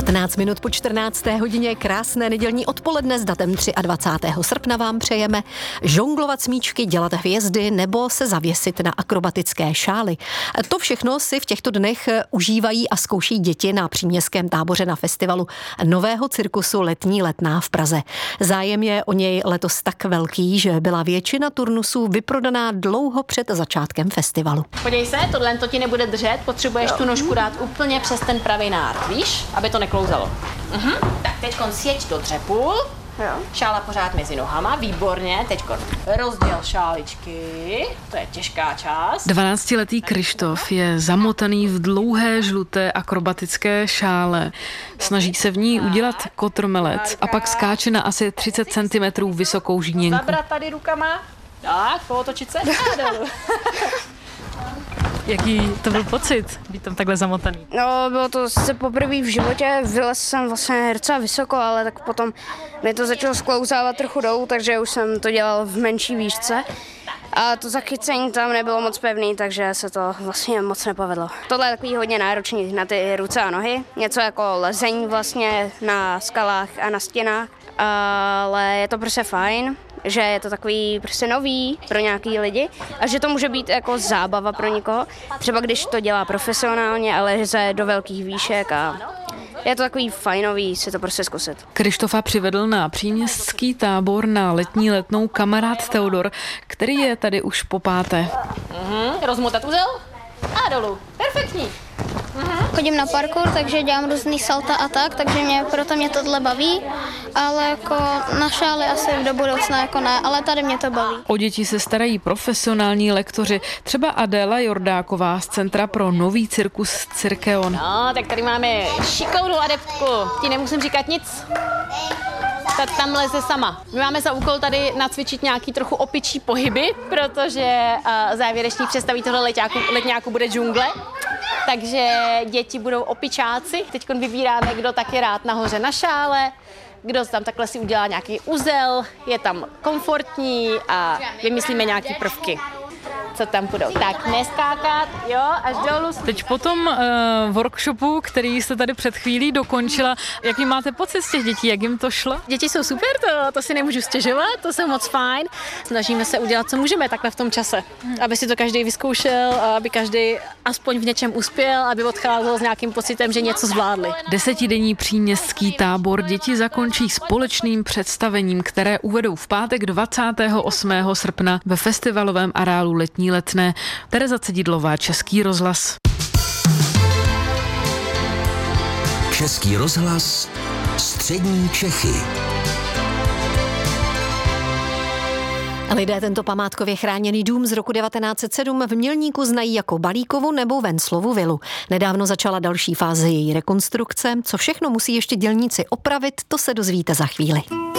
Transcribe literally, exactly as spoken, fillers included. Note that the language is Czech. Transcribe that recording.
patnáct minut po čtrnácté hodině, krásné nedělní odpoledne s datem dvacátého třetího srpna vám přejeme. Žonglovat smíčky, dělat hvězdy nebo se zavěsit na akrobatické šály. To všechno si v těchto dnech užívají a zkouší děti na příměstském táboře na festivalu nového cirkusu Letní letná v Praze. Zájem je o něj letos tak velký, že byla většina turnusů vyprodaná dlouho před začátkem festivalu. Podívej se, tohle to ti nebude držet, potřebuješ tu nožku dát úplně přes ten pravý nárt, víš, aby to neklouzalo. Mhm. Tak teďkon sjeď do dřepu, jo. Šála pořád mezi nohama, výborně, teďkon rozděl šáličky, to je těžká část. dvanáctiletý Krištof je zamotaný v dlouhé žluté akrobatické šále. Snaží se v ní udělat kotrmelec a pak skáče na asi třicet centimetrů vysokou žíněnku. Zabrat tady rukama, tak, pootočit se a dolů. Jaký to byl pocit, být tam takhle zamotaný? No, bylo to sice poprvé v životě, vylez jsem vlastně docela vysoko, ale tak potom mi to začalo sklouzávat trochu dolů, takže už jsem to dělal v menší výšce. A to zachycení tam nebylo moc pevný, takže se to vlastně moc nepovedlo. Tohle je takový hodně náročný na ty ruce a nohy, něco jako lezení vlastně na skalách a na stěnách, ale je to prostě fajn, že je to takový prostě nový pro nějaký lidi a že to může být jako zábava pro někoho. Třeba když to dělá profesionálně, ale leze do velkých výšek a je to takový fajnový si to prostě zkusit. Krištofa přivedl na příměstský tábor na letní letnou kamarád Teodor, který je tady už po páté. Mhm, rozmotat uzel a dolů. Perfektní. Uhum. Chodím na parkour, takže dělám různý salta a tak, takže mě, proto mě tohle baví, ale jako na šály asi do budoucna jako ne, ale tady mě to baví. O děti se starají profesionální lektoři, třeba Adéla Jordáková z Centra pro nový cirkus Cirkeon. No, tak tady máme šikovnou adeptku, ti nemusím říkat nic. Tak tam leze sama. My máme za úkol tady nacvičit nějaký trochu opičí pohyby, protože uh, závěrečný představí tohle letňáku, letňáku bude džungle. Takže děti budou opičáci. Teď vybíráme, kdo tak je rád nahoře na šále, kdo tam takhle si udělá nějaký uzel, je tam komfortní a vymyslíme nějaký prvky, co tam budou. Tak neskákat, jo, až dolů. Teď po tom uh, workshopu, který jste tady před chvílí dokončila, jaký máte pocit z těch dětí, jak jim to šlo? Děti jsou super, to, to si nemůžu stěžovat, to jsou moc fajn. Snažíme se udělat, co můžeme takhle v tom čase, aby si to každý vyzkoušel, aby každý aspoň v něčem uspěl, aby odcházel s nějakým pocitem, že něco zvládli. Desetidenní příměstský tábor děti zakončí společným představením, které uvedou v pátek dvacátého osmého srpna ve festivalovém areálu Letní letné. Tereza Cedidlová, Český rozhlas. Český rozhlas, střední Čechy. Lidé tento památkově chráněný dům z roku devatenáct set sedm v Mělníku znají jako Balíkovu nebo Venclovu vilu. Nedávno začala další fáze její rekonstrukce. Co všechno musí ještě dělníci opravit, to se dozvíte za chvíli.